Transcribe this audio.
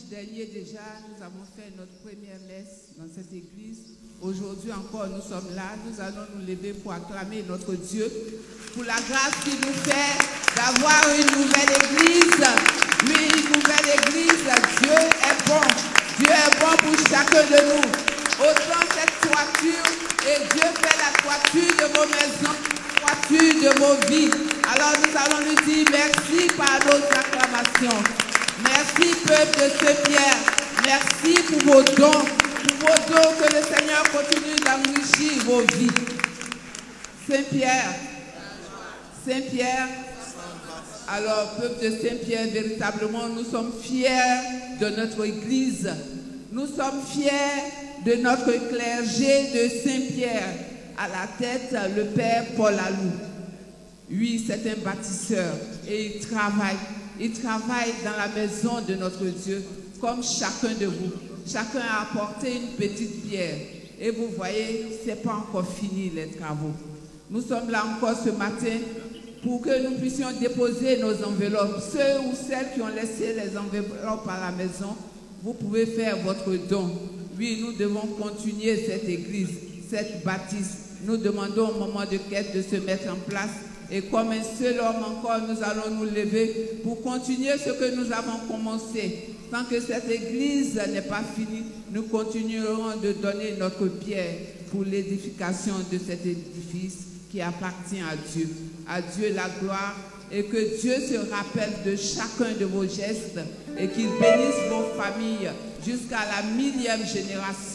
dernier déjà, nous avons fait notre première messe dans cette église. Aujourd'hui encore, nous sommes là. Nous allons nous lever pour acclamer notre Dieu pour la grâce qu'il nous fait d'avoir une nouvelle église. Oui, une nouvelle église. Dieu est bon. Dieu est bon pour chacun de nous. Autant cette toiture, et Dieu fait la toiture de vos maisons, la toiture de vos vies. Alors nous allons lui dire merci par nos acclamations. Merci, peuple de Saint-Pierre. Merci pour vos dons. Pour vos dons, que le Seigneur continue d'enrichir vos vies. Saint-Pierre. Saint-Pierre. Alors, peuple de Saint-Pierre, véritablement, nous sommes fiers de notre église. Nous sommes fiers de notre clergé de Saint-Pierre. À la tête, le Père Paul Alou. Oui, c'est un bâtisseur et il travaille. Il travaille dans la maison de notre Dieu, comme chacun de vous. Chacun a apporté une petite pierre. Et vous voyez, ce n'est pas encore fini les travaux. Nous sommes là encore ce matin pour que nous puissions déposer nos enveloppes. Ceux ou celles qui ont laissé les enveloppes à la maison, vous pouvez faire votre don. Oui, nous devons continuer cette église, cette bâtisse. Nous demandons au moment de quête de se mettre en place. Et comme un seul homme encore, nous allons nous lever pour continuer ce que nous avons commencé. Tant que cette église n'est pas finie, nous continuerons de donner notre pierre pour l'édification de cet édifice qui appartient à Dieu. À Dieu la gloire et que Dieu se rappelle de chacun de vos gestes et qu'il bénisse vos familles jusqu'à la 1000e génération.